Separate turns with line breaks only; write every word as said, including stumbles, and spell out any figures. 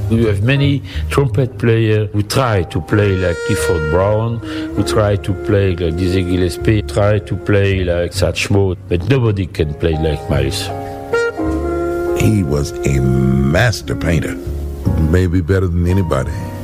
We have many trumpet players who try to play like Clifford Brown, who try to play like Dizzy Gillespie, try to play like Satchmo, but nobody can play like Miles.
He was a master painter.
Maybe better than anybody.